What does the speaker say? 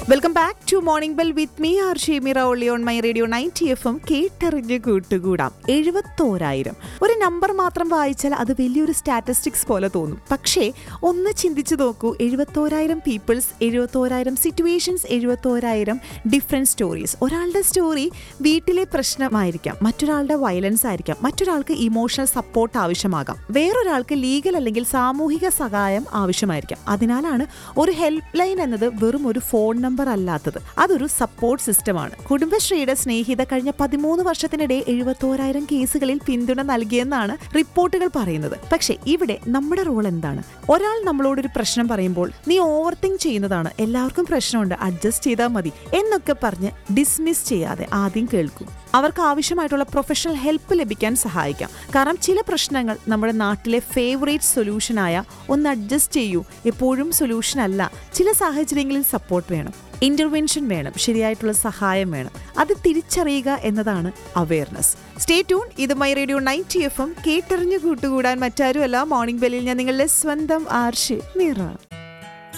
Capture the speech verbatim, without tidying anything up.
Welcome back to morning bell with me R ഷീമിറ only on my radio ninety F M. കേട്ടറിഞ്ഞ് കൂട്ടുകൂടാം. എഴുപത്തോരായിരം ഒരു number മാത്രം വായിച്ചാൽ അത് വലിയൊരു സ്റ്റാറ്റിസ്റ്റിക്സ് പോലെ തോന്നും. പക്ഷേ ഒന്ന് ചിന്തിച്ചു നോക്കൂ, എഴുപത്തോരായിരം പീപ്പിൾസ്, എഴുപത്തോരായിരം സിറ്റുവേഷൻസ്, എഴുപത്തോരായിരം ഡിഫറെൻറ്റ് സ്റ്റോറീസ്. ഒരാളുടെ സ്റ്റോറി വീട്ടിലെ പ്രശ്നമായിരിക്കാം, മറ്റൊരാളുടെ വയലൻസ് ആയിരിക്കാം, മറ്റൊരാൾക്ക് ഇമോഷണൽ സപ്പോർട്ട് ആവശ്യമാകാം, വേറൊരാൾക്ക് ലീഗൽ അല്ലെങ്കിൽ സാമൂഹിക സഹായം ആവശ്യമായിരിക്കാം. അതിനാലാണ് ഒരു ഹെൽപ്പ് ലൈൻ എന്നത് വെറും ഒരു ഫോൺ നമ്പർ അല്ലാത്തത്, അതൊരു സപ്പോർട്ട് സിസ്റ്റമാണ്. കുടുംബശ്രീയുടെ സ്നേഹിത കഴിഞ്ഞ പതിമൂന്ന് വർഷത്തിനിടെ എഴുപത്തോരായിരം കേസുകളിൽ പിന്തുണ നൽകിയെന്നാണ് റിപ്പോർട്ടുകൾ പറയുന്നത്. പക്ഷേ ഇവിടെ നമ്മുടെ റോൾ എന്താണ്? ഒരാൾ നമ്മളോടൊരു പ്രശ്നം പറയുമ്പോൾ നീ ഓവർ തിങ്ക് ചെയ്യുന്നതാണ്, എല്ലാവർക്കും പ്രശ്നമുണ്ട്, അഡ്ജസ്റ്റ് ചെയ്താൽ മതി എന്നൊക്കെ പറഞ്ഞ് ഡിസ്മിസ് ചെയ്യാതെ ആദ്യം കേൾക്കും. അവർക്ക് ആവശ്യമായിട്ടുള്ള പ്രൊഫഷണൽ ഹെൽപ്പ് ലഭിക്കാൻ സഹായിക്കാം. കാരണം ചില പ്രശ്നങ്ങൾ നമ്മുടെ നാട്ടിലെ ഫേവറേറ്റ് സൊല്യൂഷനായ ഒന്ന് അഡ്ജസ്റ്റ് ചെയ്യൂ എപ്പോഴും സൊല്യൂഷൻ അല്ല. ചില സാഹചര്യങ്ങളിൽ സപ്പോർട്ട് വേണം, ഇന്റർവെൻഷൻ വേണം, ശരിയായിട്ടുള്ള സഹായം വേണം. അത് തിരിച്ചറിയുക എന്നതാണ് അവെയർനെസ്. Stay tune. ഇത് my radio ninety F M. കേട്ടറിഞ്ഞു കൂട്ടുകൂടാൻ മറ്റാരുമല്ല, മോർണിംഗ് ബെല്ലിൽ ഞാൻ നിങ്ങളുടെ സ്വന്തം ആർഷി മീറ.